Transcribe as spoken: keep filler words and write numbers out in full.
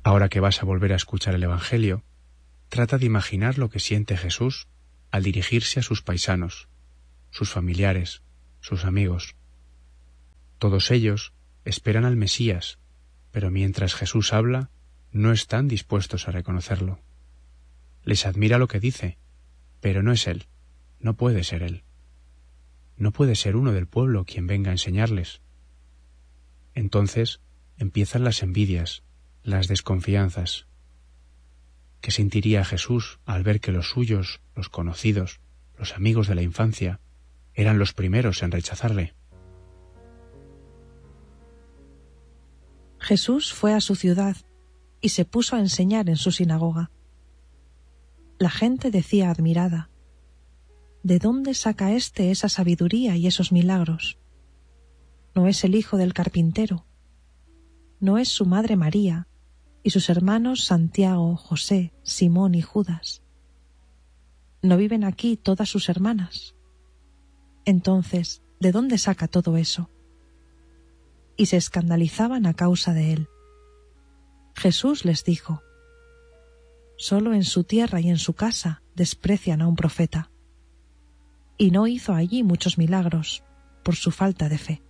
Ahora que vas a volver a escuchar el Evangelio, trata de imaginar lo que siente Jesús al dirigirse a sus paisanos, sus familiares, sus amigos. Todos ellos esperan al Mesías, pero mientras Jesús habla, no están dispuestos a reconocerlo. Les admira lo que dice, pero no es Él, no puede ser Él. No puede ser uno del pueblo quien venga a enseñarles. Entonces empiezan las envidias, las desconfianzas. ¿Qué sentiría Jesús al ver que los suyos, los conocidos, los amigos de la infancia, eran los primeros en rechazarle? Jesús fue a su ciudad y se puso a enseñar en su sinagoga. La gente decía admirada: ¿de dónde saca éste esa sabiduría y esos milagros? ¿No es el hijo del carpintero? ¿No es su madre María y sus hermanos Santiago, José, Simón y Judas? ¿No viven aquí todas sus hermanas? Entonces, ¿de dónde saca todo eso? Y se escandalizaban a causa de él. Jesús les dijo: solo en su tierra y en su casa desprecian a un profeta. Y no hizo allí muchos milagros por su falta de fe.